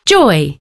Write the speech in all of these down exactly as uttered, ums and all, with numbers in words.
Joy.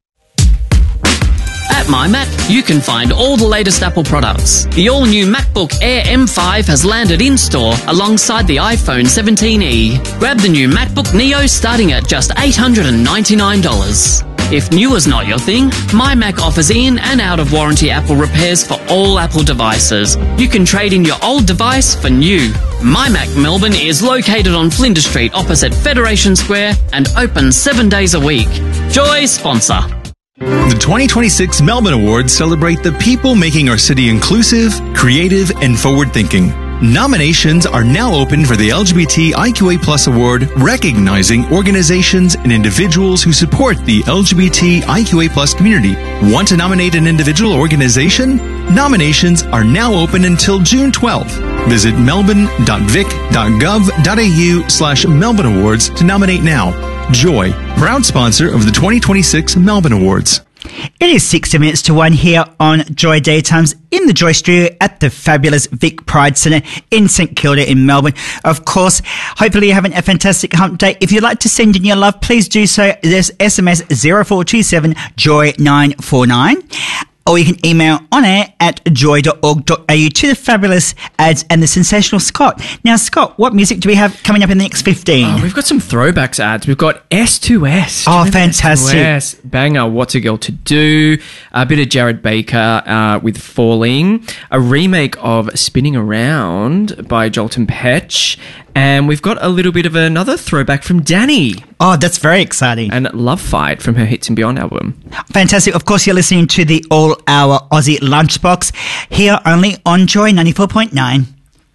At MyMac, you can find all the latest Apple products. The all-new MacBook Air M five has landed in-store alongside the iPhone seventeen E. Grab the new MacBook Neo starting at just eight hundred ninety-nine dollars. If new is not your thing, MyMac offers in and out-of-warranty Apple repairs for all Apple devices. You can trade in your old device for new. MyMac Melbourne is located on Flinders Street opposite Federation Square and open seven days a week. Joy sponsor. The twenty twenty-six Melbourne Awards celebrate the people making our city inclusive, creative, and forward-thinking. Nominations are now open for the L G B T I Q A plus Award, recognizing organizations and individuals who support the L G B T I Q A plus community. Want to nominate an individual or organization? Nominations are now open until June twelfth. Visit melbourne dot vic dot gov dot a u slash Melbourne Awards to nominate now. Joy, proud sponsor of the twenty twenty-six Melbourne Awards. It is sixty minutes to one here on Joy Daytimes in the Joy Studio at the fabulous Vic Pride Centre in St Kilda in Melbourne. Of course, hopefully you're having a fantastic hump day. If you'd like to send in your love, please do so. There's S M S zero four two seven joy nine four nine. Or you can email on air at joy dot org dot a u to the fabulous ads and the sensational Scott. Now, Scott, what music do we have coming up in the next fifteen? Oh, we've got some throwbacks ads. We've got S two S. Oh, fantastic. S two S? Banger, What's a Girl to Do? A bit of Jared Baker uh, with Falling. A remake of Spinning Around by Jolton Petch. And we've got a little bit of another throwback from Danny. Oh, that's very exciting. And Love Fight from her Hits and Beyond album. Fantastic. Of course, you're listening to the all-hour Aussie Lunchbox here only on Joy ninety-four point nine.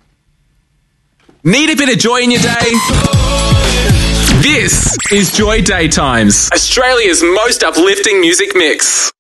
Need a bit of joy in your day? This is Joy Daytimes, Australia's most uplifting music mix.